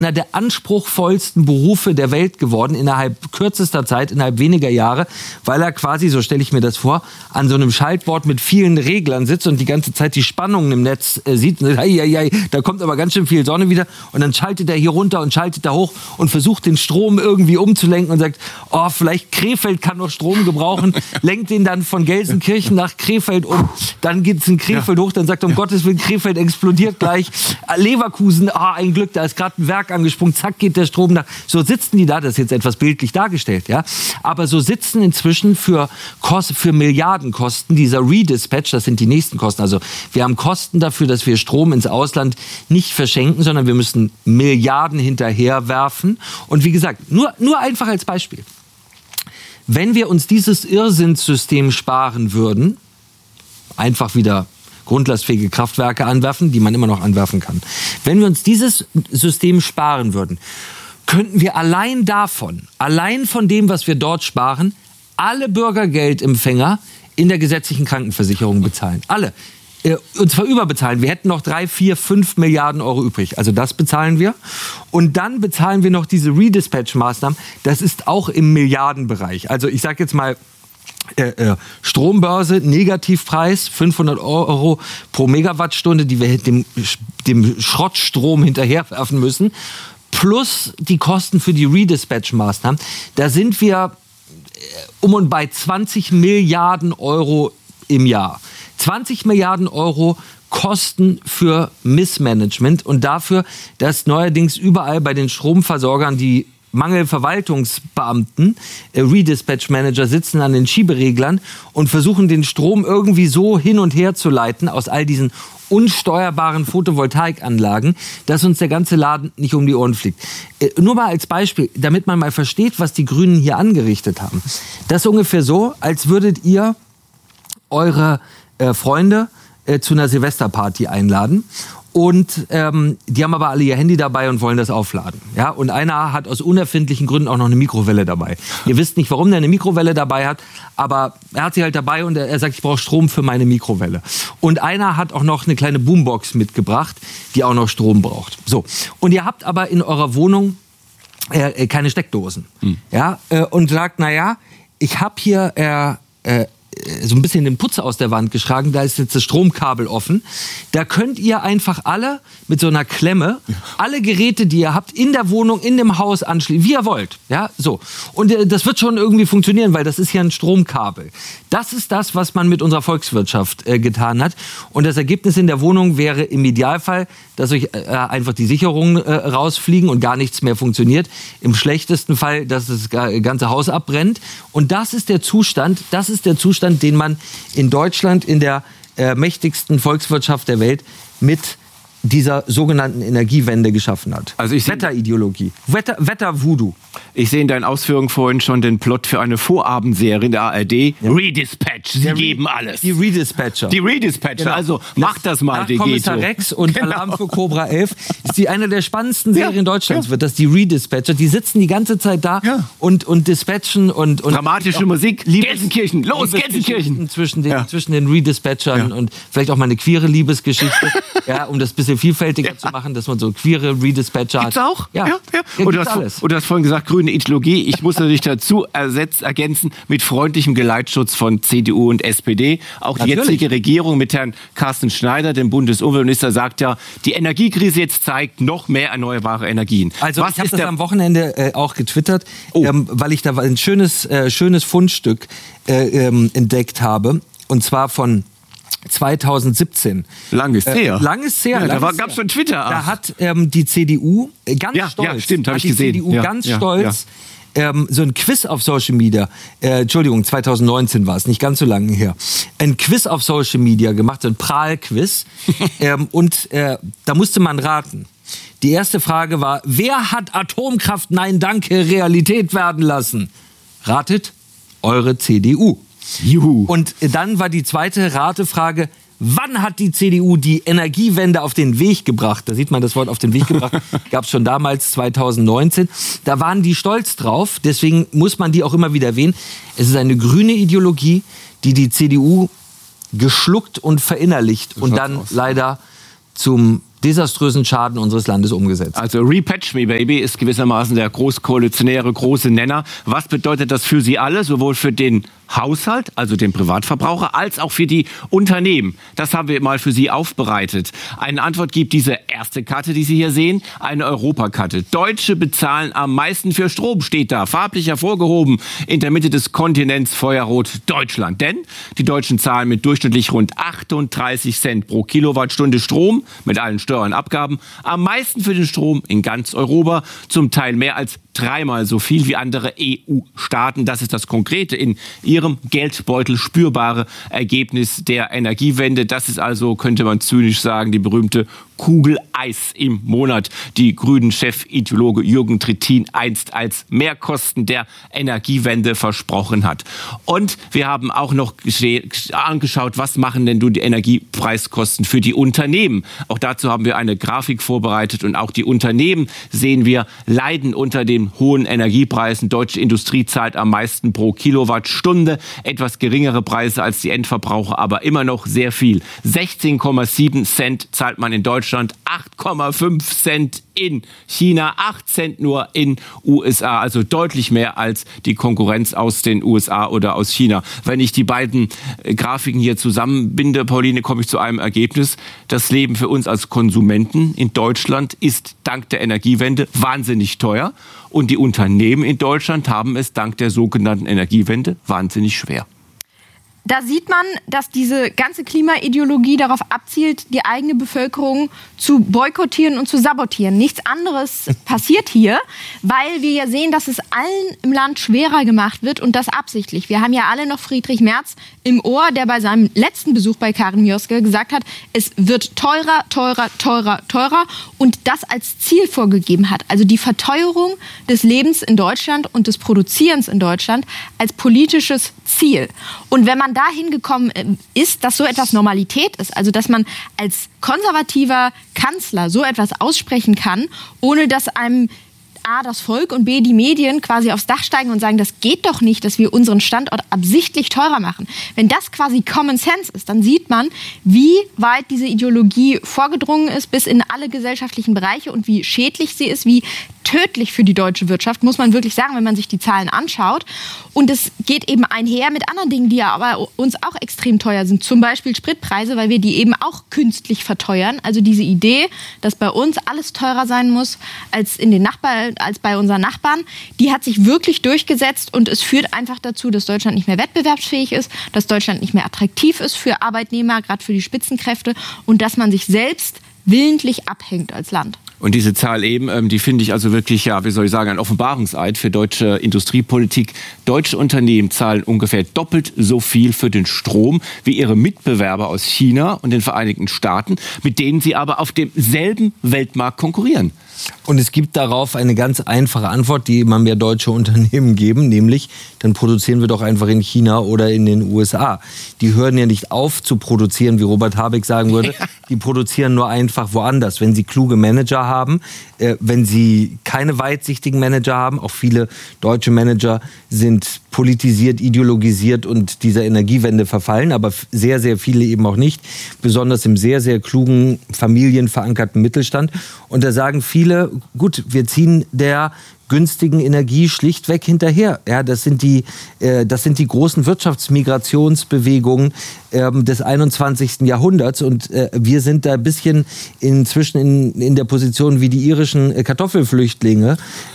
einer der anspruchsvollsten Berufe der Welt geworden, innerhalb kürzester Zeit, innerhalb weniger Jahre, weil er quasi, so stelle ich mir das vor, an so einem Schaltboard mit vielen Reglern sitzt und die ganze Zeit die Spannungen im Netz sieht. Und da kommt aber ganz schön viel Sonne wieder. Und dann schaltet er hier runter und schaltet da hoch und versucht den Strom irgendwie umzulenken und sagt, oh, vielleicht Krefeld kann noch Strom gebrauchen, lenkt den dann von Gelsenkirchen nach Krefeld um. Dann geht es in Krefeld hoch, dann sagt er, um Gottes Willen, Krefeld explodiert gleich. Leverkusen, ein Glück, da ist gerade ein Werk angesprungen, zack, geht der Strom nach. So sitzen die da, das ist jetzt etwas bildlich dargestellt, ja. Aber so sitzen inzwischen für Milliardenkosten dieser Redispatch, das sind die nächsten Kosten. Also wir haben Kosten dafür, dass wir Strom ins Ausland nicht verschenken, sondern wir müssen Milliarden hinterherwerfen. Und wie gesagt, nur einfach als Beispiel. Wenn wir uns dieses Irrsinnssystem sparen würden, einfach wieder grundlastfähige Kraftwerke anwerfen, die man immer noch anwerfen kann. Wenn wir uns dieses System sparen würden, könnten wir allein von dem, was wir dort sparen, alle Bürgergeldempfänger in der gesetzlichen Krankenversicherung bezahlen. Alle. Und zwar überbezahlen. Wir hätten noch 3, 4, 5 Milliarden Euro übrig. Also das bezahlen wir. Und dann bezahlen wir noch diese Redispatch-Maßnahmen. Das ist auch im Milliardenbereich. Also ich sage jetzt mal, Strombörse, Negativpreis, 500 Euro pro Megawattstunde, die wir dem Schrottstrom hinterherwerfen müssen, plus die Kosten für die Redispatch-Maßnahmen. Da sind wir um und bei 20 Milliarden Euro im Jahr. 20 Milliarden Euro Kosten für Missmanagement und dafür, dass neuerdings überall bei den Stromversorgern die Mangelverwaltungsbeamten, Redispatch-Manager sitzen an den Schiebereglern und versuchen den Strom irgendwie so hin und her zu leiten aus all diesen unsteuerbaren Photovoltaikanlagen, dass uns der ganze Laden nicht um die Ohren fliegt. Nur mal als Beispiel, damit man mal versteht, was die Grünen hier angerichtet haben. Das ist ungefähr so, als würdet ihr eure Freunde zu einer Silvesterparty einladen. Und die haben aber alle ihr Handy dabei und wollen das aufladen. Ja? Und einer hat aus unerfindlichen Gründen auch noch eine Mikrowelle dabei. Ihr wisst nicht, warum der eine Mikrowelle dabei hat, aber er hat sie halt dabei und er sagt, ich brauche Strom für meine Mikrowelle. Und einer hat auch noch eine kleine Boombox mitgebracht, die auch noch Strom braucht. So. Und ihr habt aber in eurer Wohnung keine Steckdosen. Ja? Und sagt, naja, ich habe hier so ein bisschen den Putz aus der Wand geschlagen, da ist jetzt das Stromkabel offen. Da könnt ihr einfach alle mit so einer Klemme alle Geräte, die ihr habt, in der Wohnung, in dem Haus anschließen, wie ihr wollt. Ja, so. Und das wird schon irgendwie funktionieren, weil das ist ja ein Stromkabel. Das ist das, was man mit unserer Volkswirtschaft getan hat. Und das Ergebnis in der Wohnung wäre im Idealfall, dass euch einfach die Sicherungen rausfliegen und gar nichts mehr funktioniert. Im schlechtesten Fall, dass das ganze Haus abbrennt. Und das ist der Zustand, den man in Deutschland, in der mächtigsten Volkswirtschaft der Welt, mit dieser sogenannten Energiewende geschaffen hat. Also Wetterideologie. Wetter-Voodoo. Ich sehe in deinen Ausführungen vorhin schon den Plot für eine Vorabendserie in der ARD. Ja. Redispatch, sie geben alles. Die Redispatcher. Genau. Also macht das mal, DG. Kommissar Rex und Alarm für Cobra 11 ist die eine der spannendsten Serien Deutschlands wird, das die Redispatcher. Die sitzen die ganze Zeit da und dispatchen und dramatische Musik. Gelsenkirchen, los Gelsenkirchen. Zwischen den Redispatchern und vielleicht auch mal eine queere Liebesgeschichte, um das bisschen vielfältiger zu machen, dass man so queere Redispatcher hat. Gibt's auch? Ja. Und du hast vorhin gesagt, grüne Ideologie. Ich muss natürlich dazu ergänzen mit freundlichem Geleitschutz von CDU und SPD. Auch die jetzige Regierung mit Herrn Carsten Schneider, dem Bundesumweltminister, sagt ja, die Energiekrise jetzt zeigt noch mehr erneuerbare Energien. Also ich habe das am Wochenende auch getwittert, weil ich da ein schönes Fundstück entdeckt habe. Und zwar von 2017. Langes her. Da gab es schon Twitter. Da hat die CDU ganz stolz. Ja, stimmt, habe ich gesehen. Die CDU ganz stolz so ein Quiz auf Social Media, 2019 war es, nicht ganz so lange her, ein Quiz auf Social Media gemacht, so ein Prahl-Quiz. Und da musste man raten. Die erste Frage war, wer hat Atomkraft, nein danke, Realität werden lassen? Ratet, eure CDU. Juhu. Und dann war die zweite Ratefrage, wann hat die CDU die Energiewende auf den Weg gebracht? Da sieht man das Wort auf den Weg gebracht, gab es schon damals, 2019. Da waren die stolz drauf, deswegen muss man die auch immer wieder erwähnen. Es ist eine grüne Ideologie, die CDU geschluckt und verinnerlicht und dann leider zum desaströsen Schaden unseres Landes umgesetzt. Also Repatch Me Baby ist gewissermaßen der großkoalitionäre große Nenner. Was bedeutet das für Sie alle, sowohl für den Haushalt, also den Privatverbraucher, als auch für die Unternehmen? Das haben wir mal für Sie aufbereitet. Eine Antwort gibt diese erste Karte, die Sie hier sehen, eine Europakarte. Deutsche bezahlen am meisten für Strom, steht da, farblich hervorgehoben, in der Mitte des Kontinents feuerrot Deutschland. Denn die Deutschen zahlen mit durchschnittlich rund 38 Cent pro Kilowattstunde Strom, mit allen Steuern und Abgaben, am meisten für den Strom in ganz Europa, zum Teil mehr als 3-mal so viel wie andere EU-Staaten. Das ist das konkrete, in ihrem Geldbeutel spürbare Ergebnis der Energiewende. Das ist also, könnte man zynisch sagen, die berühmte Kugel Eis im Monat, die Grünen-Chefideologe Jürgen Trittin einst als Mehrkosten der Energiewende versprochen hat. Und wir haben auch noch angeschaut, was machen denn die Energiepreiskosten für die Unternehmen. Auch dazu haben wir eine Grafik vorbereitet und auch die Unternehmen, sehen wir, leiden unter den hohen Energiepreisen. Deutsche Industrie zahlt am meisten pro Kilowattstunde, etwas geringere Preise als die Endverbraucher, aber immer noch sehr viel. 16,7 Cent zahlt man in Deutschland, 8,5 Cent in China, 8 Cent nur in USA, also deutlich mehr als die Konkurrenz aus den USA oder aus China. Wenn ich die beiden Grafiken hier zusammenbinde, Pauline, komme ich zu einem Ergebnis. Das Leben für uns als Konsumenten in Deutschland ist dank der Energiewende wahnsinnig teuer und die Unternehmen in Deutschland haben es dank der sogenannten Energiewende wahnsinnig schwer. Da sieht man, dass diese ganze Klimaideologie darauf abzielt, die eigene Bevölkerung zu boykottieren und zu sabotieren. Nichts anderes passiert hier, weil wir ja sehen, dass es allen im Land schwerer gemacht wird und das absichtlich. Wir haben ja alle noch Friedrich Merz im Ohr, der bei seinem letzten Besuch bei Karin Mioske gesagt hat, es wird teurer, teurer, teurer, teurer und das als Ziel vorgegeben hat. Also die Verteuerung des Lebens in Deutschland und des Produzierens in Deutschland als politisches Ziel. Und wenn man dahin gekommen ist, dass so etwas Normalität ist, also dass man als konservativer Kanzler so etwas aussprechen kann, ohne dass einem A, das Volk und B, die Medien quasi aufs Dach steigen und sagen, das geht doch nicht, dass wir unseren Standort absichtlich teurer machen. Wenn das quasi Common Sense ist, dann sieht man, wie weit diese Ideologie vorgedrungen ist bis in alle gesellschaftlichen Bereiche und wie schädlich sie ist, wie tödlich für die deutsche Wirtschaft, muss man wirklich sagen, wenn man sich die Zahlen anschaut. Und es geht eben einher mit anderen Dingen, die ja aber uns auch extrem teuer sind. Zum Beispiel Spritpreise, weil wir die eben auch künstlich verteuern. Also diese Idee, dass bei uns alles teurer sein muss als bei unseren Nachbarn, die hat sich wirklich durchgesetzt und es führt einfach dazu, dass Deutschland nicht mehr wettbewerbsfähig ist, dass Deutschland nicht mehr attraktiv ist für Arbeitnehmer, gerade für die Spitzenkräfte und dass man sich selbst willentlich abhängt als Land. Und diese Zahl eben, die finde ich also wirklich, ja, wie soll ich sagen, ein Offenbarungseid für deutsche Industriepolitik. Deutsche Unternehmen zahlen ungefähr doppelt so viel für den Strom wie ihre Mitbewerber aus China und den Vereinigten Staaten, mit denen sie aber auf demselben Weltmarkt konkurrieren. Und es gibt darauf eine ganz einfache Antwort, die immer mehr deutsche Unternehmen geben, nämlich, dann produzieren wir doch einfach in China oder in den USA. Die hören ja nicht auf zu produzieren, wie Robert Habeck sagen würde. Die produzieren nur einfach woanders. Wenn sie kluge Manager haben, wenn sie keine weitsichtigen Manager haben, auch viele deutsche Manager sind politisiert, ideologisiert und dieser Energiewende verfallen, aber sehr, sehr viele eben auch nicht, besonders im sehr, sehr klugen, familienverankerten Mittelstand. Und da sagen viele, gut, wir ziehen der günstigen Energie schlichtweg hinterher. Ja, das sind die großen Wirtschaftsmigrationsbewegungen des 21. Jahrhunderts und wir sind da ein bisschen inzwischen in der Position wie die irischen Kartoffelflüchtlinge,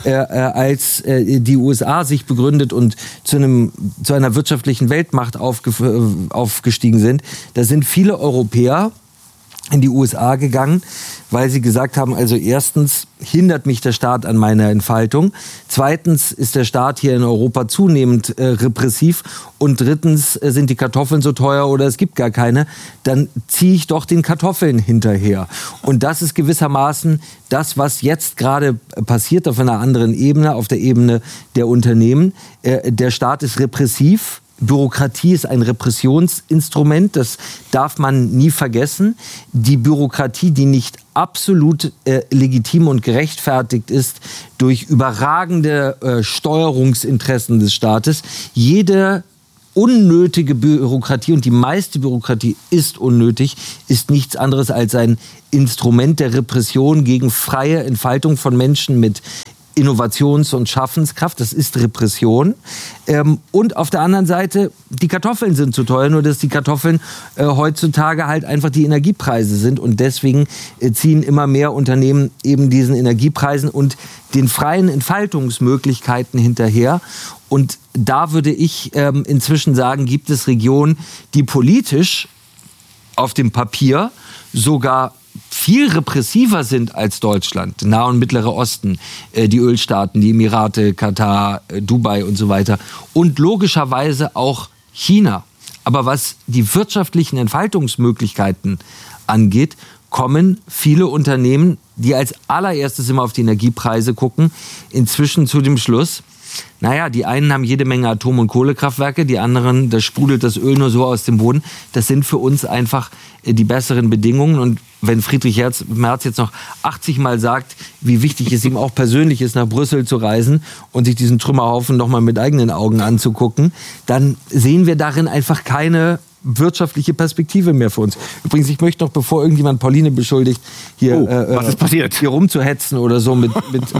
als die USA sich begründet und zu einer wirtschaftlichen Weltmacht aufgestiegen sind. Da sind viele Europäer in die USA gegangen, weil sie gesagt haben, also erstens hindert mich der Staat an meiner Entfaltung, zweitens ist der Staat hier in Europa zunehmend repressiv und drittens sind die Kartoffeln so teuer oder es gibt gar keine, dann ziehe ich doch den Kartoffeln hinterher. Und das ist gewissermaßen das, was jetzt gerade passiert auf einer anderen Ebene, auf der Ebene der Unternehmen. Der Staat ist repressiv. Bürokratie ist ein Repressionsinstrument, das darf man nie vergessen. Die Bürokratie, die nicht absolut legitim und gerechtfertigt ist durch überragende Steuerungsinteressen des Staates. Jede unnötige Bürokratie, und die meiste Bürokratie ist unnötig, ist nichts anderes als ein Instrument der Repression gegen freie Entfaltung von Menschen mit Innovations- und Schaffenskraft. Das ist Repression. Und auf der anderen Seite, die Kartoffeln sind zu teuer, nur dass die Kartoffeln heutzutage halt einfach die Energiepreise sind. Und deswegen ziehen immer mehr Unternehmen eben diesen Energiepreisen und den freien Entfaltungsmöglichkeiten hinterher. Und da würde ich inzwischen sagen, gibt es Regionen, die politisch auf dem Papier sogar viel repressiver sind als Deutschland. Nahe und Mittlerer Osten, die Ölstaaten, die Emirate, Katar, Dubai und so weiter. Und logischerweise auch China. Aber was die wirtschaftlichen Entfaltungsmöglichkeiten angeht, kommen viele Unternehmen, die als allererstes immer auf die Energiepreise gucken, inzwischen zu dem Schluss, naja, die einen haben jede Menge Atom- und Kohlekraftwerke, die anderen, da sprudelt das Öl nur so aus dem Boden. Das sind für uns einfach die besseren Bedingungen. Und wenn Friedrich Merz jetzt noch 80 Mal sagt, wie wichtig es ihm auch persönlich ist, nach Brüssel zu reisen und sich diesen Trümmerhaufen nochmal mit eigenen Augen anzugucken, dann sehen wir darin einfach keine wirtschaftliche Perspektive mehr für uns. Übrigens, ich möchte noch, bevor irgendjemand Pauline beschuldigt, hier, was ist passiert? Hier rumzuhetzen oder so mit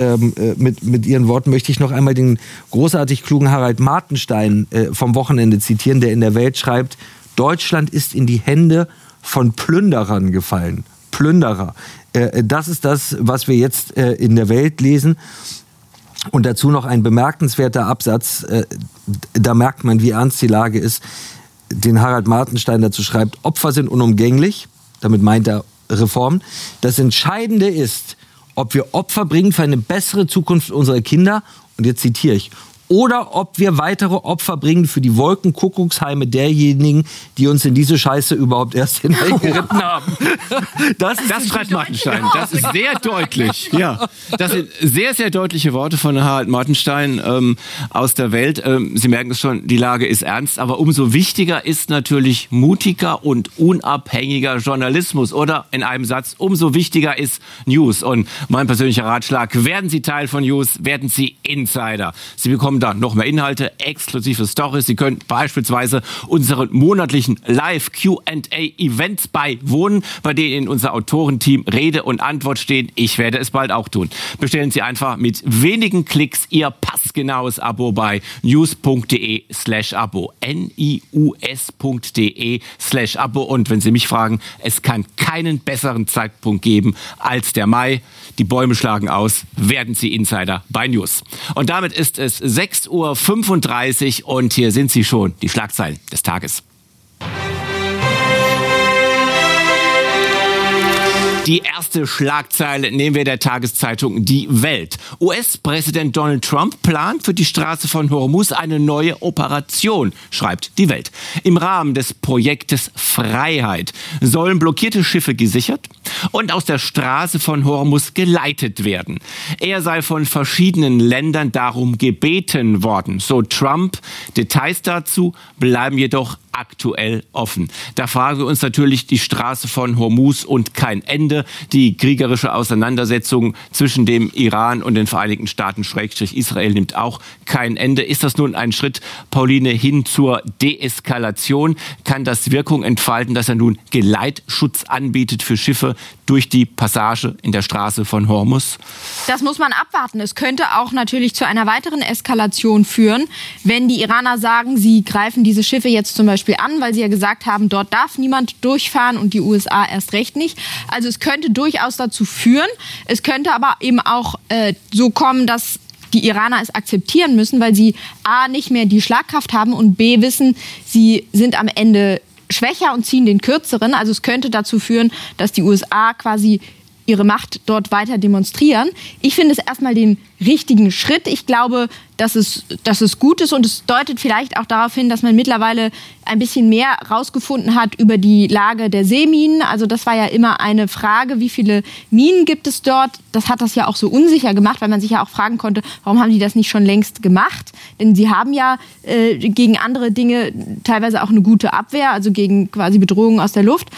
ihren Worten, möchte ich noch einmal den großartig klugen Harald Martenstein vom Wochenende zitieren, der in der Welt schreibt, Deutschland ist in die Hände von Plünderern gefallen. Plünderer. Das ist das, was wir jetzt in der Welt lesen. Und dazu noch ein bemerkenswerter Absatz, da merkt man, wie ernst die Lage ist, den Harald Martenstein dazu schreibt, Opfer sind unumgänglich, damit meint er Reformen. Das Entscheidende ist, ob wir Opfer bringen für eine bessere Zukunft unserer Kinder, und jetzt zitiere ich, oder ob wir weitere Opfer bringen für die Wolkenkuckucksheime derjenigen, die uns in diese Scheiße überhaupt erst hineingeritten haben. Das schreibt Martenstein. Das ist sehr deutlich. Ja, das sind sehr, sehr deutliche Worte von Harald Martenstein aus der Welt. Sie merken es schon, die Lage ist ernst, aber umso wichtiger ist natürlich mutiger und unabhängiger Journalismus. Oder in einem Satz, umso wichtiger ist News. Und mein persönlicher Ratschlag, werden Sie Teil von News, werden Sie Insider. Sie bekommen da noch mehr Inhalte, exklusive Stories. Sie können beispielsweise unseren monatlichen Live-Q&A-Events beiwohnen, bei denen unser Autorenteam Rede und Antwort stehen. Ich werde es bald auch tun. Bestellen Sie einfach mit wenigen Klicks Ihr passgenaues Abo bei news.de/Abo. nius.de/Abo. Und wenn Sie mich fragen, es kann keinen besseren Zeitpunkt geben als der Mai. Die Bäume schlagen aus. Werden Sie Insider bei News. Und damit ist es 6:35 Uhr und hier sind sie schon, die Schlagzeilen des Tages. Die erste Schlagzeile nehmen wir der Tageszeitung Die Welt. US-Präsident Donald Trump plant für die Straße von Hormuz eine neue Operation, schreibt Die Welt. Im Rahmen des Projektes Freiheit sollen blockierte Schiffe gesichert und aus der Straße von Hormuz geleitet werden. Er sei von verschiedenen Ländern darum gebeten worden, so Trump. Details dazu bleiben jedoch aktuell offen. Da fragen wir uns natürlich die Straße von Hormuz und kein Ende. Die kriegerische Auseinandersetzung zwischen dem Iran und den Vereinigten Staaten /Israel nimmt auch kein Ende. Ist das nun ein Schritt, Pauline, hin zur Deeskalation? Kann das Wirkung entfalten, dass er nun Geleitschutz anbietet für Schiffe durch die Passage in der Straße von Hormuz? Das muss man abwarten. Es könnte auch natürlich zu einer weiteren Eskalation führen, wenn die Iraner sagen, sie greifen diese Schiffe jetzt zum Beispiel an, weil sie ja gesagt haben, dort darf niemand durchfahren und die USA erst recht nicht. Also es könnte durchaus dazu führen. Es könnte aber eben auch so kommen, dass die Iraner es akzeptieren müssen, weil sie A, nicht mehr die Schlagkraft haben und B, wissen, sie sind am Ende schwächer und ziehen den kürzeren. Also es könnte dazu führen, dass die USA quasi ihre Macht dort weiter demonstrieren. Ich finde es erstmal den richtigen Schritt. Ich glaube, dass es gut ist und es deutet vielleicht auch darauf hin, dass man mittlerweile ein bisschen mehr rausgefunden hat über die Lage der Seeminen. Also das war ja immer eine Frage, wie viele Minen gibt es dort? Das hat das ja auch so unsicher gemacht, weil man sich ja auch fragen konnte, warum haben die das nicht schon längst gemacht? Denn sie haben ja gegen andere Dinge teilweise auch eine gute Abwehr, also gegen quasi Bedrohungen aus der Luft.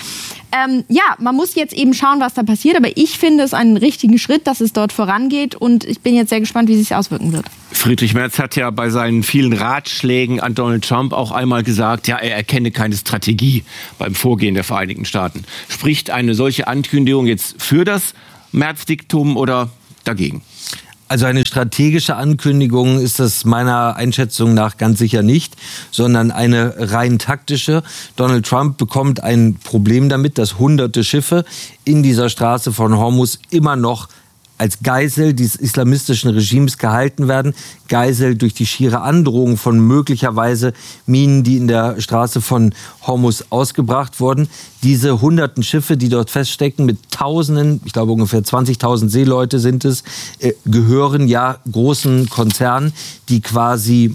Man muss jetzt eben schauen, was da passiert. Aber ich finde es einen richtigen Schritt, dass es dort vorangeht. Und ich bin jetzt sehr gespannt, wie es sich auswirken wird. Friedrich Merz hat ja bei seinen vielen Ratschlägen an Donald Trump auch einmal gesagt, ja, er erkenne keine Strategie beim Vorgehen der Vereinigten Staaten. Spricht eine solche Ankündigung jetzt für das Merz-Diktum oder dagegen? Also eine strategische Ankündigung ist das meiner Einschätzung nach ganz sicher nicht, sondern eine rein taktische. Donald Trump bekommt ein Problem damit, dass hunderte Schiffe in dieser Straße von Hormuz immer noch als Geisel des islamistischen Regimes gehalten werden. Geisel durch die schiere Androhung von möglicherweise Minen, die in der Straße von Hormuz ausgebracht wurden. Diese hunderten Schiffe, die dort feststecken mit Tausenden, ich glaube ungefähr 20.000 Seeleute sind es, gehören ja großen Konzernen, die quasi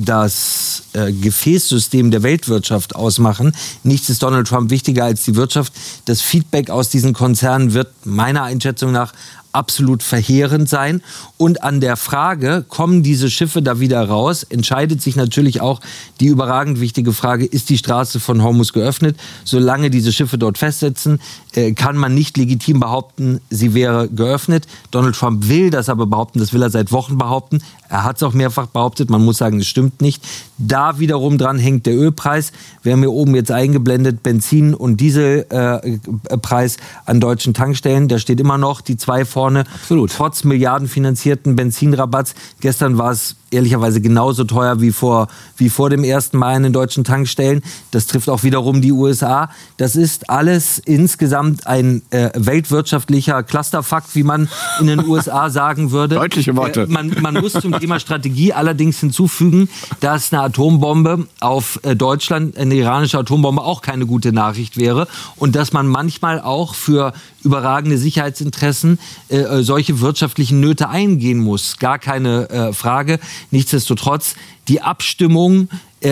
das Gefäßsystem der Weltwirtschaft ausmachen. Nichts ist Donald Trump wichtiger als die Wirtschaft. Das Feedback aus diesen Konzernen wird meiner Einschätzung nach absolut verheerend sein. Und an der Frage, kommen diese Schiffe da wieder raus, entscheidet sich natürlich auch die überragend wichtige Frage, ist die Straße von Hormuz geöffnet? Solange diese Schiffe dort festsitzen, kann man nicht legitim behaupten, sie wäre geöffnet. Donald Trump will das aber behaupten, das will er seit Wochen behaupten. Er hat es auch mehrfach behauptet, man muss sagen, es stimmt nicht. Da wiederum dran hängt der Ölpreis. Wir haben hier oben jetzt eingeblendet Benzin- und Dieselpreis an deutschen Tankstellen. Da steht immer noch die 2 vorne. Absolut. Trotz milliardenfinanzierten Benzinrabatts. Gestern war es ehrlicherweise genauso teuer wie vor dem 1. Mai an den deutschen Tankstellen. Das trifft auch wiederum die USA. Das ist alles insgesamt ein weltwirtschaftlicher Clusterfuck, wie man in den USA sagen würde. Deutliche Worte. Man muss zum Thema Strategie allerdings hinzufügen, dass eine Atombombe auf Deutschland, eine iranische Atombombe, auch keine gute Nachricht wäre. Und dass man manchmal auch für überragende Sicherheitsinteressen solche wirtschaftlichen Nöte eingehen muss. Gar keine Frage. Nichtsdestotrotz, die Abstimmung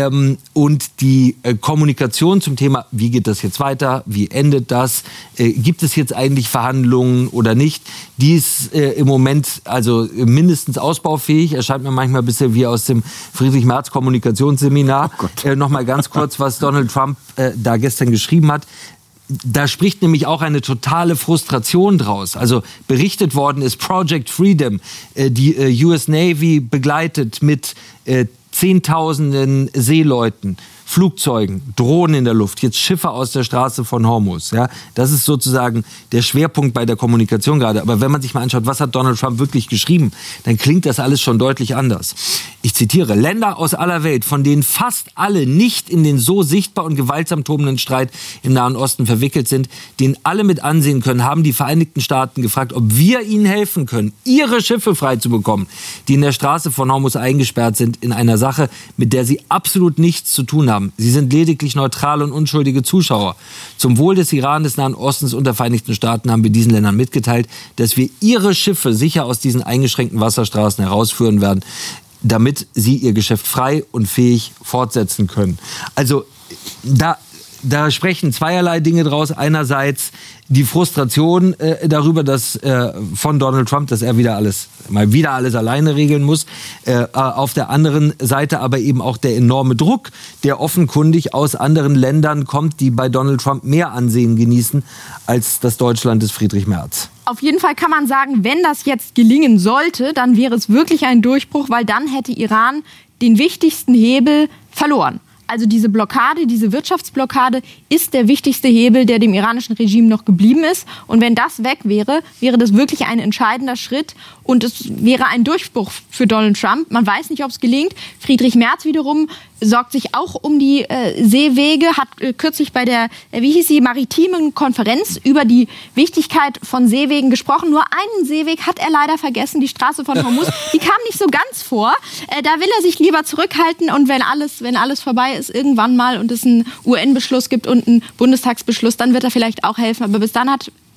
und die Kommunikation zum Thema, wie geht das jetzt weiter, wie endet das, gibt es jetzt eigentlich Verhandlungen oder nicht, die ist im Moment also mindestens ausbaufähig. Erscheint mir manchmal ein bisschen wie aus dem Friedrich Merz Kommunikationsseminar. Noch mal ganz kurz, was Donald Trump da gestern geschrieben hat. Da spricht nämlich auch eine totale Frustration draus. Also berichtet worden ist Project Freedom, die US Navy begleitet mit Zehntausenden Seeleuten, Flugzeugen, Drohnen in der Luft, jetzt Schiffe aus der Straße von Hormuz. Ja, das ist sozusagen der Schwerpunkt bei der Kommunikation gerade. Aber wenn man sich mal anschaut, was hat Donald Trump wirklich geschrieben, dann klingt das alles schon deutlich anders. Ich zitiere, Länder aus aller Welt, von denen fast alle nicht in den so sichtbar und gewaltsam tobenden Streit im Nahen Osten verwickelt sind, den alle mit ansehen können, haben die Vereinigten Staaten gefragt, ob wir ihnen helfen können, ihre Schiffe frei zu bekommen, die in der Straße von Hormuz eingesperrt sind, in einer Sache, mit der sie absolut nichts zu tun haben. Sie sind lediglich neutrale und unschuldige Zuschauer. Zum Wohl des Iran, des Nahen Ostens und der Vereinigten Staaten haben wir diesen Ländern mitgeteilt, dass wir ihre Schiffe sicher aus diesen eingeschränkten Wasserstraßen herausführen werden, damit sie ihr Geschäft frei und fähig fortsetzen können. Also da sprechen zweierlei Dinge draus. Einerseits die Frustration darüber, dass von Donald Trump, dass er wieder alles alleine regeln muss. Auf der anderen Seite aber eben auch der enorme Druck, der offenkundig aus anderen Ländern kommt, die bei Donald Trump mehr Ansehen genießen als das Deutschland des Friedrich Merz. Auf jeden Fall kann man sagen, wenn das jetzt gelingen sollte, dann wäre es wirklich ein Durchbruch, weil dann hätte Iran den wichtigsten Hebel verloren. Also diese Blockade, diese Wirtschaftsblockade ist der wichtigste Hebel, der dem iranischen Regime noch geblieben ist. Und wenn das weg wäre, wäre das wirklich ein entscheidender Schritt und es wäre ein Durchbruch für Donald Trump. Man weiß nicht, ob es gelingt. Friedrich Merz wiederum sorgt sich auch um die Seewege, hat kürzlich bei der, maritimen Konferenz über die Wichtigkeit von Seewegen gesprochen. Nur einen Seeweg hat er leider vergessen, die Straße von Hormuz. Die kam nicht so ganz vor. Da will er sich lieber zurückhalten und wenn alles vorbei ist, irgendwann mal und es einen UN-Beschluss gibt und einen Bundestagsbeschluss, dann wird er vielleicht auch helfen. Aber bis dann hat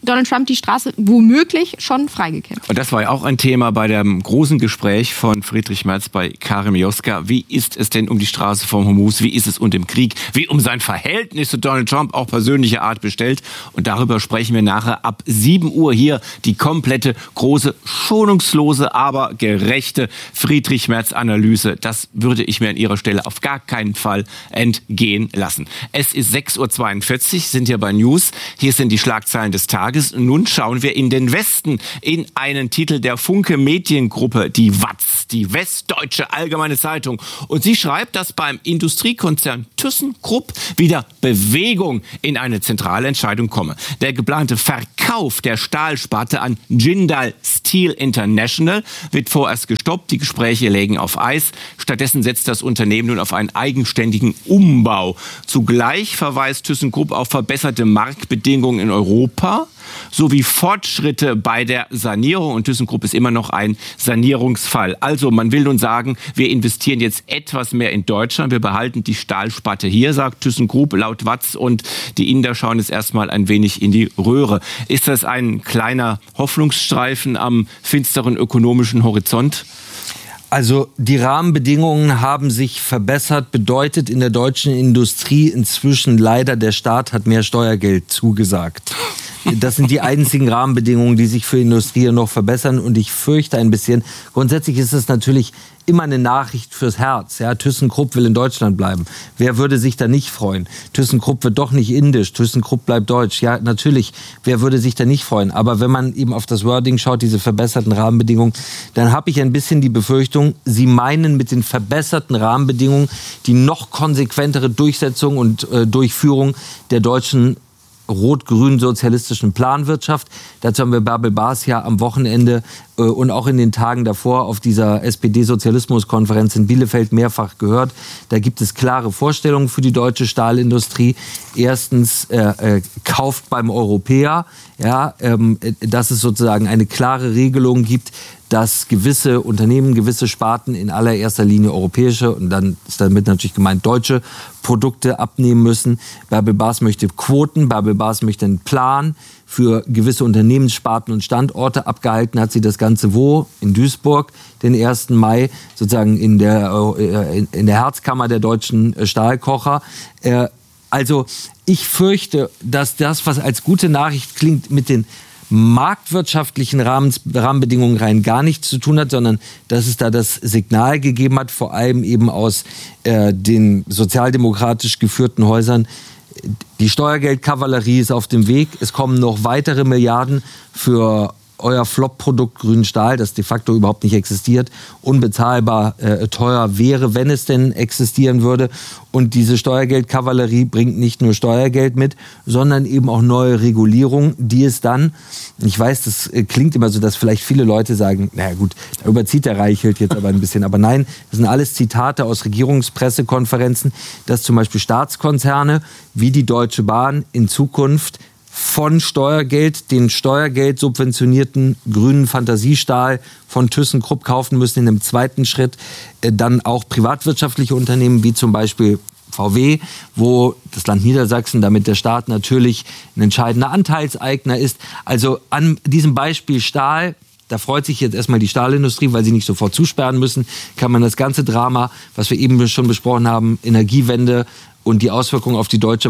Donald Trump die Straße womöglich schon freigekämpft. Und das war ja auch ein Thema bei dem großen Gespräch von Friedrich Merz bei Karim Joska. Wie ist es denn um die Straße vom Hormuz? Wie ist es um den Krieg? Wie um sein Verhältnis zu Donald Trump auch persönlicher Art bestellt? Und darüber sprechen wir nachher ab 7 Uhr hier. Die komplette, große, schonungslose, aber gerechte Friedrich Merz-Analyse. Das würde ich mir an Ihrer Stelle auf gar keinen Fall entgehen lassen. Es ist 6.42 Uhr, sind ja bei News. Hier sind die Schlagzeilen des Tages. Nun schauen wir in den Westen, in einen Titel der Funke Mediengruppe, die WAZ, die Westdeutsche Allgemeine Zeitung. Und sie schreibt, dass beim Industriekonzern ThyssenKrupp wieder Bewegung in eine zentrale Entscheidung komme. Der geplante Verkauf der Stahlsparte an Jindal Steel International wird vorerst gestoppt. Die Gespräche lägen auf Eis. Stattdessen setzt das Unternehmen nun auf einen eigenständigen Umbau. Zugleich verweist ThyssenKrupp auf verbesserte Marktbedingungen in Europa sowie Fortschritte bei der Sanierung. Und ThyssenKrupp ist immer noch ein Sanierungsfall. Also man will nun sagen, wir investieren jetzt etwas mehr in Deutschland. Wir behalten die Stahlsparte hier, sagt ThyssenKrupp laut WAZ. Und die Inder schauen jetzt erstmal ein wenig in die Röhre. Ist das ein kleiner Hoffnungsstreifen am finsteren ökonomischen Horizont? Also die Rahmenbedingungen haben sich verbessert, bedeutet in der deutschen Industrie inzwischen leider, der Staat hat mehr Steuergeld zugesagt. Das sind die einzigen Rahmenbedingungen, die sich für Industrie noch verbessern. Und ich fürchte ein bisschen, grundsätzlich ist es natürlich immer eine Nachricht fürs Herz. Ja, ThyssenKrupp will in Deutschland bleiben. Wer würde sich da nicht freuen? ThyssenKrupp wird doch nicht indisch. ThyssenKrupp bleibt deutsch. Ja, natürlich. Wer würde sich da nicht freuen? Aber wenn man eben auf das Wording schaut, diese verbesserten Rahmenbedingungen, dann habe ich ein bisschen die Befürchtung, Sie meinen mit den verbesserten Rahmenbedingungen die noch konsequentere Durchsetzung und Durchführung der deutschen rot-grün-sozialistischen Planwirtschaft. Dazu haben wir Bärbel Baas ja am Wochenende und auch in den Tagen davor auf dieser SPD-Sozialismus-Konferenz in Bielefeld mehrfach gehört. Da gibt es klare Vorstellungen für die deutsche Stahlindustrie. Erstens, kauft beim Europäer, ja, dass es sozusagen eine klare Regelung gibt, dass gewisse Unternehmen, gewisse Sparten in allererster Linie europäische und dann ist damit natürlich gemeint deutsche Produkte abnehmen müssen. Bärbel Baas möchte Quoten, Bärbel Baas möchte einen Plan für gewisse Unternehmenssparten und Standorte. Abgehalten hat sie das Ganze wo? In Duisburg, den 1. Mai, sozusagen in der Herzkammer der deutschen Stahlkocher. Also ich fürchte, dass das, was als gute Nachricht klingt, mit den marktwirtschaftlichen Rahmenbedingungen rein gar nichts zu tun hat, sondern dass es da das Signal gegeben hat, vor allem eben aus den sozialdemokratisch geführten Häusern, die Steuergeldkavallerie ist auf dem Weg, es kommen noch weitere Milliarden für euer Flop-Produkt grünen Stahl, das de facto überhaupt nicht existiert, unbezahlbar teuer wäre, wenn es denn existieren würde. Und diese Steuergeldkavallerie bringt nicht nur Steuergeld mit, sondern eben auch neue Regulierungen, die es dann, ich weiß, das klingt immer so, dass vielleicht viele Leute sagen, naja gut, da überzieht der Reichelt jetzt aber ein bisschen. Aber nein, das sind alles Zitate aus Regierungspressekonferenzen, dass zum Beispiel Staatskonzerne wie die Deutsche Bahn in Zukunft von Steuergeld, den Steuergeld subventionierten grünen Fantasiestahl von ThyssenKrupp kaufen müssen in einem zweiten Schritt. Dann auch privatwirtschaftliche Unternehmen wie zum Beispiel VW, wo das Land Niedersachsen, damit der Staat natürlich ein entscheidender Anteilseigner ist. Also an diesem Beispiel Stahl, da freut sich jetzt erstmal die Stahlindustrie, weil sie nicht sofort zusperren müssen, kann man das ganze Drama, was wir eben schon besprochen haben, Energiewende und die Auswirkungen auf die deutsche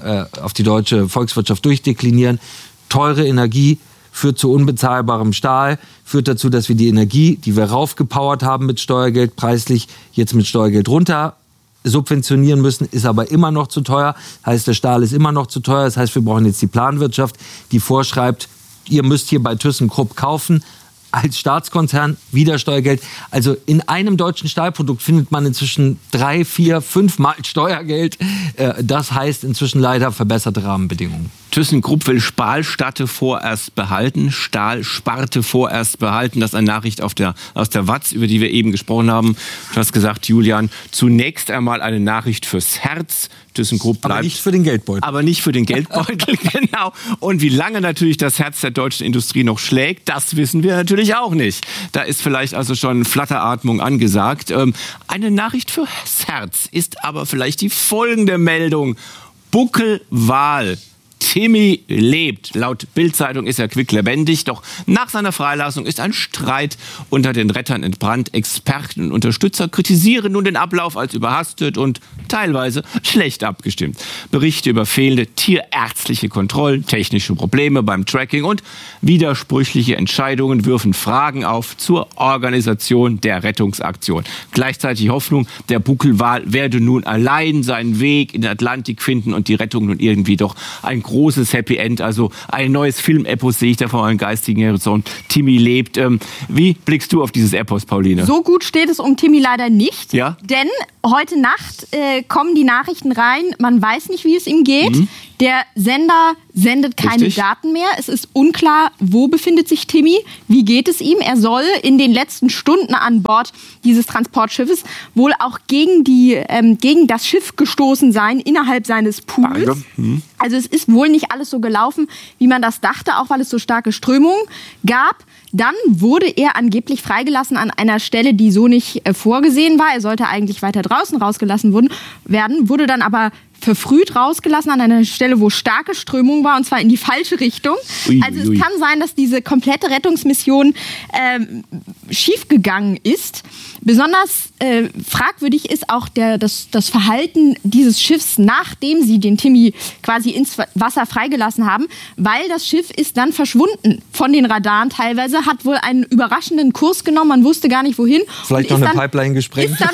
Volkswirtschaft durchdeklinieren. Teure Energie führt zu unbezahlbarem Stahl, führt dazu, dass wir die Energie, die wir raufgepowert haben mit Steuergeld, preislich jetzt mit Steuergeld runter subventionieren müssen, ist aber immer noch zu teuer. Heißt, der Stahl ist immer noch zu teuer. Das heißt, wir brauchen jetzt die Planwirtschaft, die vorschreibt, ihr müsst hier bei ThyssenKrupp kaufen, als Staatskonzern wieder Steuergeld. Also in einem deutschen Stahlprodukt findet man inzwischen 3, 4, 5 Mal Steuergeld. Das heißt inzwischen leider verbesserte Rahmenbedingungen. ThyssenKrupp will Stahlsparte vorerst behalten, Stahlsparte vorerst behalten. Das ist eine Nachricht aus der WAZ, über die wir eben gesprochen haben. Du hast gesagt, Julian, zunächst einmal eine Nachricht fürs Herz. ThyssenKrupp bleibt. Aber nicht für den Geldbeutel. Aber nicht für den Geldbeutel, genau. Und wie lange natürlich das Herz der deutschen Industrie noch schlägt, das wissen wir natürlich auch nicht. Da ist vielleicht also schon Flatteratmung angesagt. Eine Nachricht fürs Herz ist aber vielleicht die folgende Meldung. Buckelwal. Timmy lebt. Laut Bild-Zeitung ist er quicklebendig, doch nach seiner Freilassung ist ein Streit unter den Rettern entbrannt. Experten und Unterstützer kritisieren nun den Ablauf als überhastet und teilweise schlecht abgestimmt. Berichte über fehlende tierärztliche Kontrollen, technische Probleme beim Tracking und widersprüchliche Entscheidungen wirfen Fragen auf zur Organisation der Rettungsaktion. Gleichzeitig Hoffnung, der Buckelwal werde nun allein seinen Weg in den Atlantik finden und die Rettung nun irgendwie doch ein großes Happy End, also ein neues Filmepos sehe ich da vor meinem geistigen Horizont. Timmy lebt. Wie blickst du auf dieses Epos, Pauline? So gut steht es um Timmy leider nicht, ja? Denn heute Nacht kommen die Nachrichten rein, man weiß nicht, wie es ihm geht. Der Sender sendet keine Daten mehr. Es ist unklar, wo befindet sich Timmy, wie geht es ihm. Er soll in den letzten Stunden an Bord dieses Transportschiffes wohl auch gegen das Schiff gestoßen sein, innerhalb seines Pools. Also es ist wohl nicht alles so gelaufen, wie man das dachte, auch weil es so starke Strömungen gab. Dann wurde er angeblich freigelassen an einer Stelle, die so nicht vorgesehen war. Er sollte eigentlich weiter draußen rausgelassen werden, wurde dann aber verfrüht rausgelassen an einer Stelle, wo starke Strömung war, und zwar in die falsche Richtung. Also es kann sein, dass diese komplette Rettungsmission schiefgegangen ist. Besonders fragwürdig ist auch das Verhalten dieses Schiffs, nachdem sie den Timmy quasi ins Wasser freigelassen haben, weil das Schiff ist dann verschwunden von den Radaren teilweise, hat wohl einen überraschenden Kurs genommen, man wusste gar nicht wohin. Vielleicht noch eine Pipeline gesprengt. Ist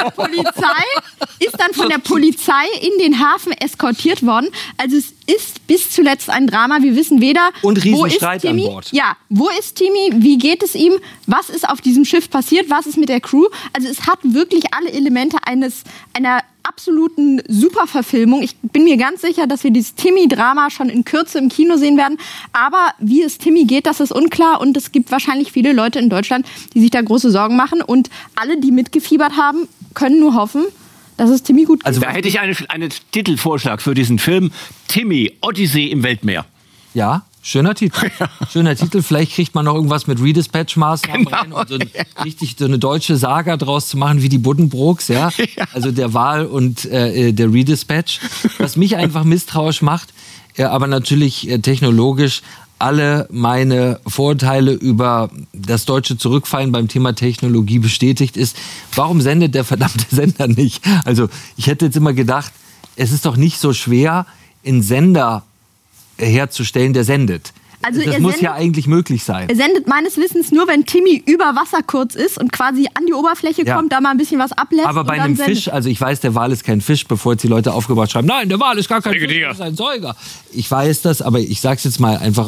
dann von der Polizei in den Hafen eskortiert worden. Also es ist bis zuletzt ein Drama. Wir wissen weder, und wo ist Timmy, an Bord. Ja, wo ist Timmy, wie geht es ihm, was ist auf diesem Schiff passiert, was ist mit der Crew. Also es hat wirklich alle Elemente einer absoluten Superverfilmung. Ich bin mir ganz sicher, dass wir dieses Timmy-Drama schon in Kürze im Kino sehen werden. Aber wie es Timmy geht, das ist unklar. Und es gibt wahrscheinlich viele Leute in Deutschland, die sich da große Sorgen machen. Und alle, die mitgefiebert haben, können nur hoffen, dass es Timmy gut geht. Also da hätte ich einen Titelvorschlag für diesen Film. Timmy, Odyssee im Weltmeer. Ja, schöner Titel. Schöner Titel. Vielleicht kriegt man noch irgendwas mit Redispatch-Maßnahmen rein und richtig so eine deutsche Saga draus zu machen wie die Buddenbrooks, ja. Also der Wal und der Redispatch. Was mich einfach misstrauisch macht, aber natürlich technologisch alle meine Vorurteile über das deutsche Zurückfallen beim Thema Technologie bestätigt ist, warum sendet der verdammte Sender nicht? Also ich hätte jetzt immer gedacht, es ist doch nicht so schwer, einen Sender herzustellen, der sendet. Also das muss ja eigentlich möglich sein. Er sendet meines Wissens nur, wenn Timmy über Wasser kurz ist und quasi an die Oberfläche kommt, da mal ein bisschen was ablässt. Aber bei einem Fisch, also ich weiß, der Wal ist kein Fisch, bevor jetzt die Leute aufgebracht schreiben, nein, der Wal ist gar kein Fisch, das ist ein Säuger. Ich weiß das, aber ich sage es jetzt mal einfach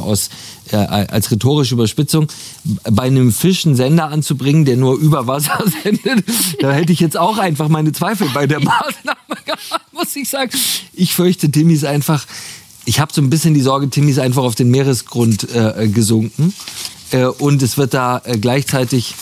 als rhetorische Überspitzung. Bei einem Fisch einen Sender anzubringen, der nur über Wasser sendet, da hätte ich jetzt auch einfach meine Zweifel bei der Maßnahme gehabt, muss ich sagen. Ich fürchte, Timmy ist einfach... Ich habe so ein bisschen die Sorge, Timmy ist einfach auf den Meeresgrund gesunken. Und es wird da gleichzeitig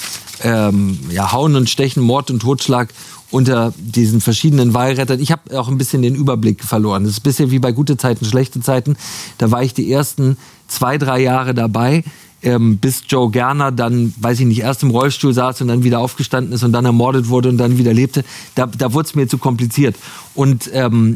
Hauen und Stechen, Mord und Totschlag unter diesen verschiedenen Walrettern. Ich habe auch ein bisschen den Überblick verloren. Das ist ein bisschen wie bei gute Zeiten, schlechte Zeiten. Da war ich die ersten 2-3 Jahre dabei, bis Joe Gerner dann, weiß ich nicht, erst im Rollstuhl saß und dann wieder aufgestanden ist und dann ermordet wurde und dann wieder lebte. Da wurde es mir zu kompliziert. Und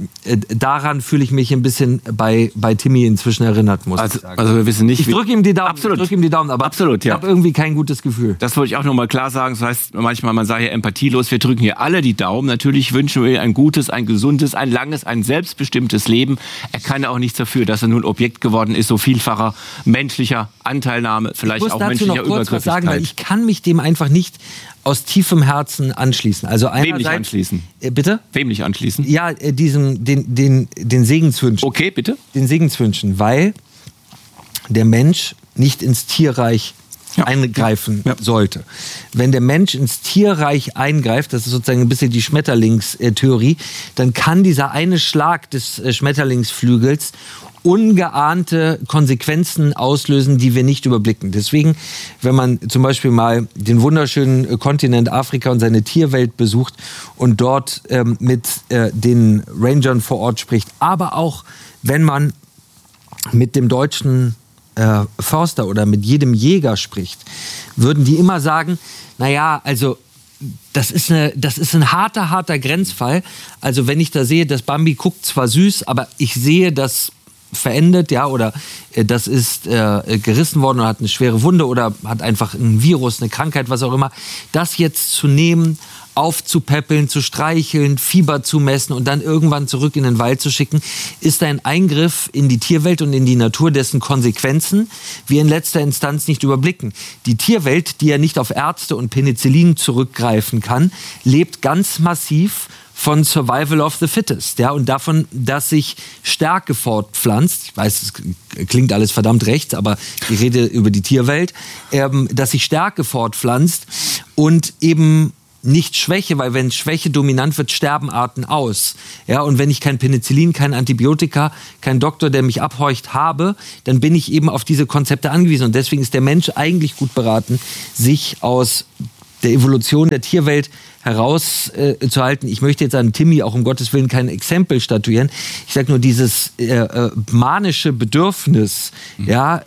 daran fühle ich mich ein bisschen bei Timmy inzwischen erinnert, muss ich sagen. Also wir wissen nicht... Ich drücke ihm die Daumen, Absolut. Aber absolut, ich habe irgendwie kein gutes Gefühl. Das wollte ich auch nochmal klar sagen. Das heißt, manchmal, man sagt ja empathielos, wir drücken hier alle die Daumen. Natürlich wünschen wir ihm ein gutes, ein gesundes, ein langes, ein selbstbestimmtes Leben. Er kann ja auch nichts dafür, dass er nun Objekt geworden ist, so vielfacher menschlicher Anteilnahme, vielleicht auch menschlicher Übergriffigkeit. Ich muss dazu noch kurz was sagen, weil ich kann mich dem einfach nicht aus tiefem Herzen anschließen. Also Wem nicht anschließen? Bitte? Wem nicht anschließen? Ja, den Segenswünschen. Okay, bitte. Den Segenswünschen, weil der Mensch nicht ins Tierreich eingreifen sollte. Wenn der Mensch ins Tierreich eingreift, das ist sozusagen ein bisschen die Schmetterlingstheorie, dann kann dieser eine Schlag des Schmetterlingsflügels ungeahnte Konsequenzen auslösen, die wir nicht überblicken. Deswegen, wenn man zum Beispiel mal den wunderschönen Kontinent Afrika und seine Tierwelt besucht und dort mit den Rangern vor Ort spricht, aber auch wenn man mit dem deutschen Förster oder mit jedem Jäger spricht, würden die immer sagen, naja, also das ist ein harter Grenzfall. Also wenn ich da sehe, das Bambi guckt zwar süß, aber ich sehe, dass verendet, ja, oder das ist gerissen worden oder hat eine schwere Wunde oder hat einfach ein Virus, eine Krankheit, was auch immer, das jetzt zu nehmen, aufzupäppeln, zu streicheln, Fieber zu messen und dann irgendwann zurück in den Wald zu schicken, ist ein Eingriff in die Tierwelt und in die Natur, dessen Konsequenzen wir in letzter Instanz nicht überblicken. Die Tierwelt, die ja nicht auf Ärzte und Penicillin zurückgreifen kann, lebt ganz massiv von Survival of the Fittest, ja, und davon, dass sich Stärke fortpflanzt. Ich weiß, es klingt alles verdammt rechts, aber ich rede über die Tierwelt, dass sich Stärke fortpflanzt und eben nicht Schwäche, weil wenn Schwäche dominant wird, sterben Arten aus. Ja, und wenn ich kein Penicillin, kein Antibiotika, kein Doktor, der mich abhorcht, habe, dann bin ich eben auf diese Konzepte angewiesen. Und deswegen ist der Mensch eigentlich gut beraten, sich aus der Evolution der Tierwelt herauszuhalten. Ich möchte jetzt an Timmy auch um Gottes Willen kein Exempel statuieren. Ich sage nur, dieses manische Bedürfnis, ja,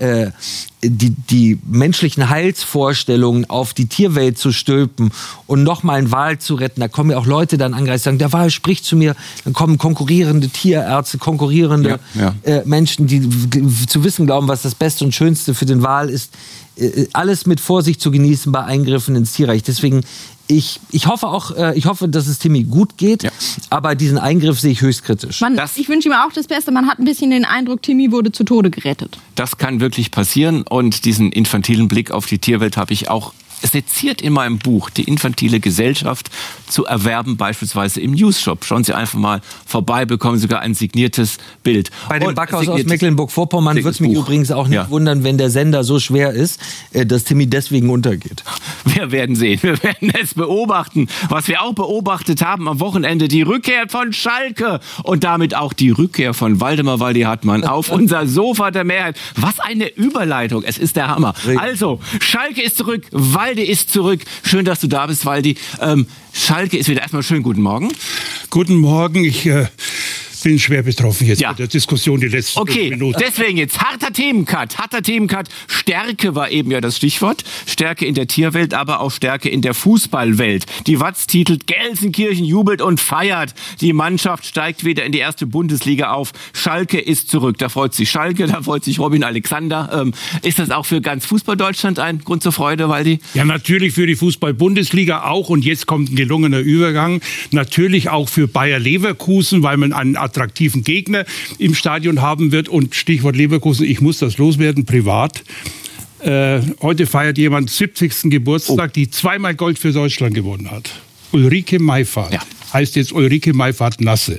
die menschlichen Heilsvorstellungen auf die Tierwelt zu stülpen und nochmal einen Wal zu retten. Da kommen ja auch Leute dann angereist, sagen, der Wal spricht zu mir. Dann kommen konkurrierende Tierärzte, konkurrierende Menschen, die zu wissen glauben, was das Beste und Schönste für den Wal ist. Alles mit Vorsicht zu genießen bei Eingriffen ins Tierreich. Deswegen, ich hoffe, dass es Timmy gut geht, aber diesen Eingriff sehe ich höchst kritisch. Ich wünsche ihm auch das Beste. Man hat ein bisschen den Eindruck, Timmy wurde zu Tode gerettet. Das kann wirklich passieren und diesen infantilen Blick auf die Tierwelt habe ich auch seziert in meinem Buch, die infantile Gesellschaft, zu erwerben, beispielsweise im Newsshop. Schauen Sie einfach mal vorbei, bekommen sogar ein signiertes Bild. Bei dem Backhaus aus Mecklenburg-Vorpommern würde es mich übrigens auch nicht wundern, wenn der Sender so schwer ist, dass Timmy deswegen untergeht. Wir werden sehen, wir werden es beobachten. Was wir auch beobachtet haben am Wochenende, die Rückkehr von Schalke und damit auch die Rückkehr von Waldemar Waldi-Hartmann auf unser Sofa der Mehrheit. Was eine Überleitung, es ist der Hammer. Also, Schalke ist zurück, Waldi ist zurück. Schön, dass du da bist, Waldi. Schalke ist wieder. Erstmal schönen guten Morgen. Guten Morgen. Ich bin schwer betroffen jetzt mit der Diskussion die letzten 5 Minuten. Deswegen jetzt harter Themencut. Stärke war eben ja das Stichwort. Stärke in der Tierwelt, aber auch Stärke in der Fußballwelt. Die Watz titelt, Gelsenkirchen jubelt und feiert. Die Mannschaft steigt wieder in die erste Bundesliga auf. Schalke ist zurück. Da freut sich Schalke, da freut sich Robin Alexander. Ist das auch für ganz Fußball-Deutschland ein Grund zur Freude, Waldi? Ja, natürlich für die Fußball-Bundesliga auch. Und jetzt kommt ein gelungener Übergang. Natürlich auch für Bayer Leverkusen, weil man einen attraktiven Gegner im Stadion haben wird. Und Stichwort Leverkusen, ich muss das loswerden, privat. Heute feiert jemand 70. Geburtstag, die zweimal Gold für Deutschland gewonnen hat. Ulrike Meifert. Heißt jetzt Ulrike Meifert-Nasse.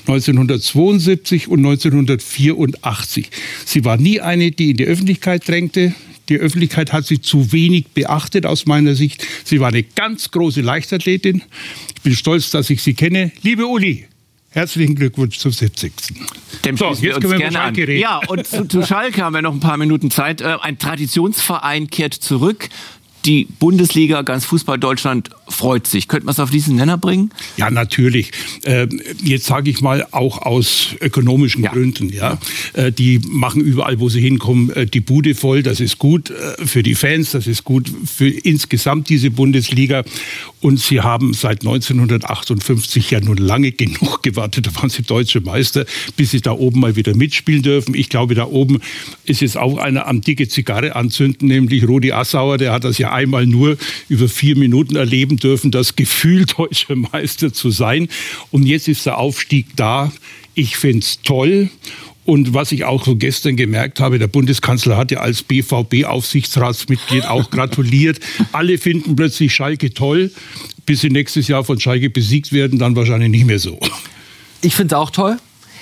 1972 und 1984. Sie war nie eine, die in die Öffentlichkeit drängte. Die Öffentlichkeit hat sie zu wenig beachtet aus meiner Sicht. Sie war eine ganz große Leichtathletin. Ich bin stolz, dass ich sie kenne. Liebe Uli, herzlichen Glückwunsch zum 70. Dem so, jetzt können wir gerne Schalke reden. Ja, und zu Schalke haben wir noch ein paar Minuten Zeit. Ein Traditionsverein kehrt zurück. Die Bundesliga, ganz Fußball-Deutschland freut sich. Könnte man es auf diesen Nenner bringen? Ja, natürlich. Jetzt sage ich mal, auch aus ökonomischen Gründen. Ja. Die machen überall, wo sie hinkommen, die Bude voll. Das ist gut für die Fans, das ist gut für insgesamt diese Bundesliga. Und sie haben seit 1958 ja nun lange genug gewartet, da waren sie deutsche Meister, bis sie da oben mal wieder mitspielen dürfen. Ich glaube, da oben ist jetzt auch einer am dicke Zigarre anzünden, nämlich Rudi Assauer, der hat das ja einmal nur über 4 Minuten erleben dürfen, das Gefühl, deutscher Meister zu sein. Und jetzt ist der Aufstieg da. Ich finde es toll. Und was ich auch so gestern gemerkt habe, der Bundeskanzler hat ja als BVB-Aufsichtsratsmitglied auch gratuliert. Alle finden plötzlich Schalke toll. Bis sie nächstes Jahr von Schalke besiegt werden, dann wahrscheinlich nicht mehr so. Ich finde es auch toll.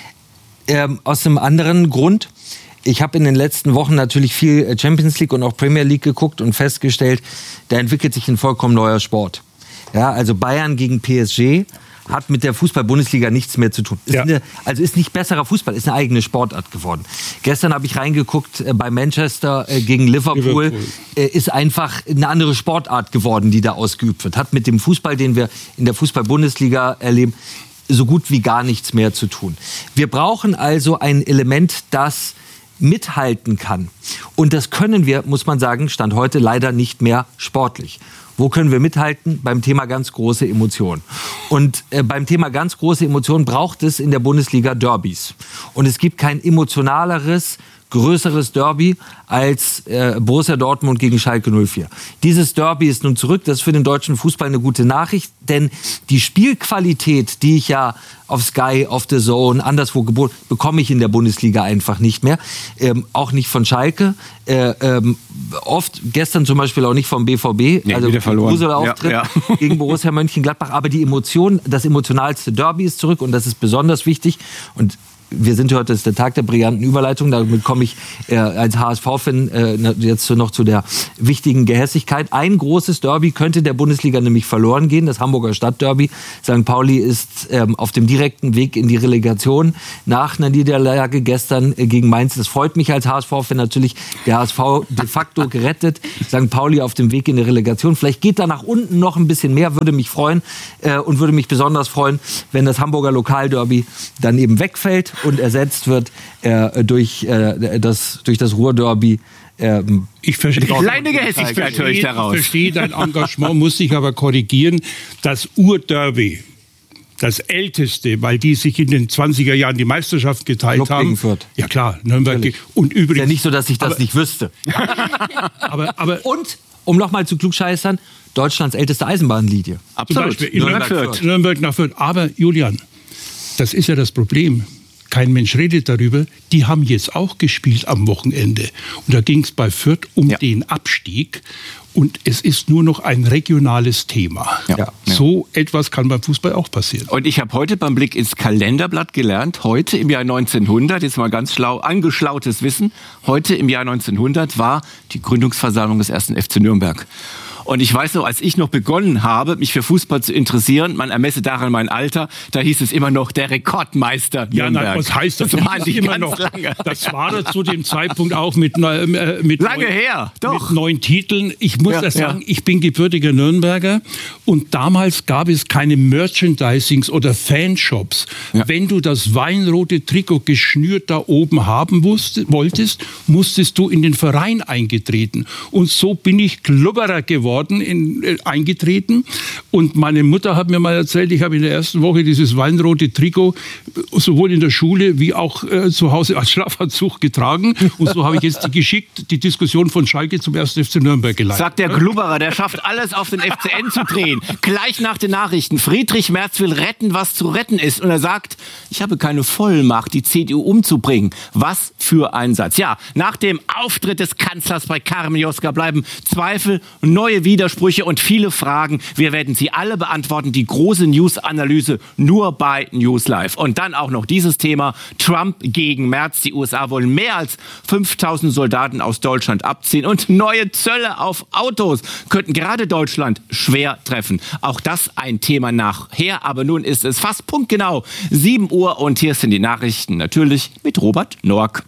Aus einem anderen Grund. Ich habe in den letzten Wochen natürlich viel Champions League und auch Premier League geguckt und festgestellt, da entwickelt sich ein vollkommen neuer Sport. Ja, also Bayern gegen PSG hat mit der Fußball-Bundesliga nichts mehr zu tun. Also ist nicht besserer Fußball, ist eine eigene Sportart geworden. Gestern habe ich reingeguckt bei Manchester gegen Liverpool. Ist einfach eine andere Sportart geworden, die da ausgeübt wird. Hat mit dem Fußball, den wir in der Fußball-Bundesliga erleben, so gut wie gar nichts mehr zu tun. Wir brauchen also ein Element, das mithalten kann. Und das können wir, muss man sagen, Stand heute leider nicht mehr sportlich. Wo können wir mithalten? Beim Thema ganz große Emotionen. Und beim Thema ganz große Emotionen braucht es in der Bundesliga Derbys. Und es gibt kein emotionaleres, größeres Derby als Borussia Dortmund gegen Schalke 04. Dieses Derby ist nun zurück. Das ist für den deutschen Fußball eine gute Nachricht, denn die Spielqualität, die ich ja auf Sky, auf The Zone, anderswo geboten, bekomme ich in der Bundesliga einfach nicht mehr. Auch nicht von Schalke. Oft, gestern zum Beispiel auch nicht vom BVB. Nee, also Gruselauftritt gegen Borussia Mönchengladbach. Aber die Emotion, das emotionalste Derby ist zurück und das ist besonders wichtig. Und wir sind heute, das ist der Tag der brillanten Überleitung, damit komme ich als HSV-Fan jetzt noch zu der wichtigen Gehässigkeit. Ein großes Derby könnte der Bundesliga nämlich verloren gehen, das Hamburger Stadtderby. St. Pauli ist auf dem direkten Weg in die Relegation nach einer Niederlage gestern gegen Mainz. Das freut mich als HSV-Fan natürlich, der HSV de facto gerettet, St. Pauli auf dem Weg in die Relegation. Vielleicht geht da nach unten noch ein bisschen mehr, würde mich freuen und würde mich besonders freuen, wenn das Hamburger Lokalderby dann eben wegfällt und ersetzt wird durch das Ruhrderby. Ich verstehe, kleine Gehässigkeit höre ich daraus. Ich verstehe dein Engagement, muss ich aber korrigieren. Das Urderby, das älteste, weil die sich in den 20er Jahren die Meisterschaft geteilt haben. Fürth. Ja klar, Nürnberg. Und übrigens, ist ja nicht so, dass ich das nicht wüsste. Und, um nochmal zu klugscheißern, Deutschlands älteste Eisenbahnlinie. Absolut. Zum Beispiel Nürnberg nach Fürth. Aber Julian, das ist ja das Problem. Kein Mensch redet darüber. Die haben jetzt auch gespielt am Wochenende. Und da ging es bei Fürth um den Abstieg. Und es ist nur noch ein regionales Thema. Ja. So etwas kann beim Fußball auch passieren. Und ich habe heute beim Blick ins Kalenderblatt gelernt, heute im Jahr 1900, jetzt mal ganz schlau, angeschlautes Wissen, heute im Jahr 1900 war die Gründungsversammlung des 1. FC Nürnberg. Und ich weiß noch, als ich noch begonnen habe, mich für Fußball zu interessieren, man ermesse daran mein Alter, da hieß es immer noch der Rekordmeister Nürnberg. Ja, nein, was heißt das? Das war nicht immer ganz noch lange. Das war zu dem Zeitpunkt auch mit lange her, doch. Mit 9 Titeln. Ich muss sagen, ich bin gebürtiger Nürnberger und damals gab es keine Merchandisings oder Fanshops. Ja. Wenn du das weinrote Trikot geschnürt da oben haben wolltest, musstest du in den Verein eingetreten. Und so bin ich Klubberer geworden. Eingetreten und meine Mutter hat mir mal erzählt, ich habe in der ersten Woche dieses weinrote Trikot sowohl in der Schule wie auch zu Hause als Schlafanzug getragen und so habe ich jetzt die Diskussion von Schalke zum 1. FC Nürnberg geleitet. Sagt der Glubberer, der schafft alles auf den FCN zu drehen. Gleich nach den Nachrichten. Friedrich Merz will retten, was zu retten ist und er sagt, ich habe keine Vollmacht, die CDU umzubringen. Was für ein Satz. Ja, nach dem Auftritt des Kanzlers bei Carmen Joska bleiben Zweifel, neue Widersprüche und viele Fragen. Wir werden sie alle beantworten. Die große News-Analyse nur bei News Live. Und dann auch noch dieses Thema Trump gegen Merz. Die USA wollen mehr als 5000 Soldaten aus Deutschland abziehen und neue Zölle auf Autos könnten gerade Deutschland schwer treffen. Auch das ein Thema nachher. Aber nun ist es fast punktgenau 7 Uhr und hier sind die Nachrichten natürlich mit Robert Noack.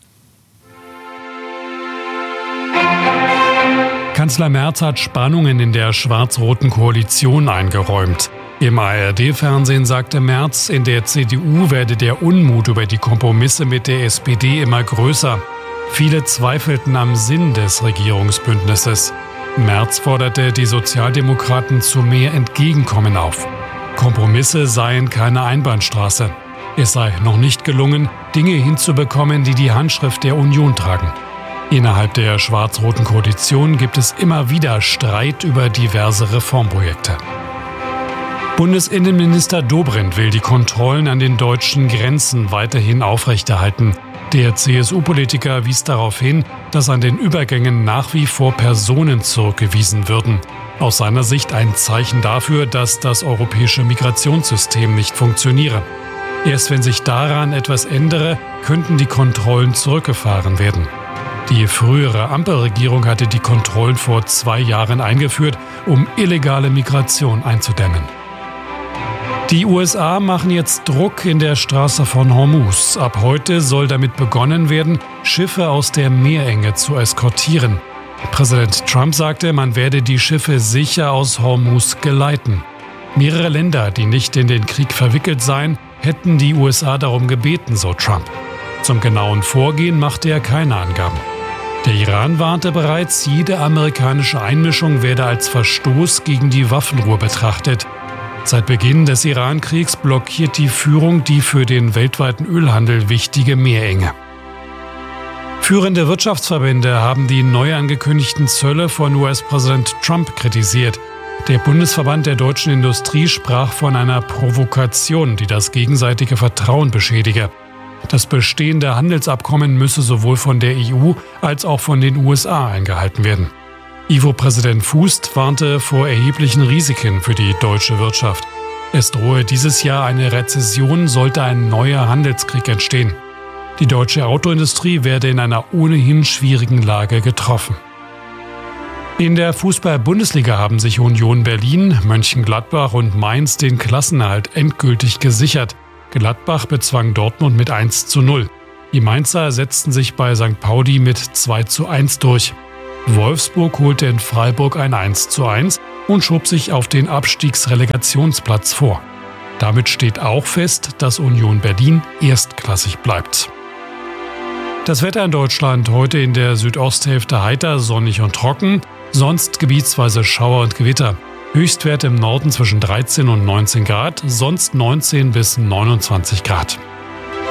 Kanzler Merz hat Spannungen in der schwarz-roten Koalition eingeräumt. Im ARD-Fernsehen sagte Merz, in der CDU werde der Unmut über die Kompromisse mit der SPD immer größer. Viele zweifelten am Sinn des Regierungsbündnisses. Merz forderte die Sozialdemokraten zu mehr Entgegenkommen auf. Kompromisse seien keine Einbahnstraße. Es sei noch nicht gelungen, Dinge hinzubekommen, die die Handschrift der Union tragen. Innerhalb der schwarz-roten Koalition gibt es immer wieder Streit über diverse Reformprojekte. Bundesinnenminister Dobrindt will die Kontrollen an den deutschen Grenzen weiterhin aufrechterhalten. Der CSU-Politiker wies darauf hin, dass an den Übergängen nach wie vor Personen zurückgewiesen würden. Aus seiner Sicht ein Zeichen dafür, dass das europäische Migrationssystem nicht funktioniere. Erst wenn sich daran etwas ändere, könnten die Kontrollen zurückgefahren werden. Die frühere Ampelregierung hatte die Kontrollen vor 2 Jahren eingeführt, um illegale Migration einzudämmen. Die USA machen jetzt Druck in der Straße von Hormuz. Ab heute soll damit begonnen werden, Schiffe aus der Meerenge zu eskortieren. Präsident Trump sagte, man werde die Schiffe sicher aus Hormuz geleiten. Mehrere Länder, die nicht in den Krieg verwickelt seien, hätten die USA darum gebeten, so Trump. Zum genauen Vorgehen machte er keine Angaben. Der Iran warnte bereits, jede amerikanische Einmischung werde als Verstoß gegen die Waffenruhe betrachtet. Seit Beginn des Iran-Kriegs blockiert die Führung die für den weltweiten Ölhandel wichtige Meerenge. Führende Wirtschaftsverbände haben die neu angekündigten Zölle von US-Präsident Trump kritisiert. Der Bundesverband der deutschen Industrie sprach von einer Provokation, die das gegenseitige Vertrauen beschädige. Das bestehende Handelsabkommen müsse sowohl von der EU als auch von den USA eingehalten werden. IWO-Präsident Fußt warnte vor erheblichen Risiken für die deutsche Wirtschaft. Es drohe dieses Jahr eine Rezession, sollte ein neuer Handelskrieg entstehen. Die deutsche Autoindustrie werde in einer ohnehin schwierigen Lage getroffen. In der Fußball-Bundesliga haben sich Union Berlin, Mönchengladbach und Mainz den Klassenerhalt endgültig gesichert. Gladbach bezwang Dortmund mit 1:0. Die Mainzer setzten sich bei St. Pauli mit 2:1 durch. Wolfsburg holte in Freiburg ein 1:1 und schob sich auf den Abstiegsrelegationsplatz vor. Damit steht auch fest, dass Union Berlin erstklassig bleibt. Das Wetter in Deutschland heute in der Südosthälfte heiter, sonnig und trocken, sonst gebietsweise Schauer und Gewitter. Höchstwert im Norden zwischen 13 und 19 Grad, sonst 19 bis 29 Grad.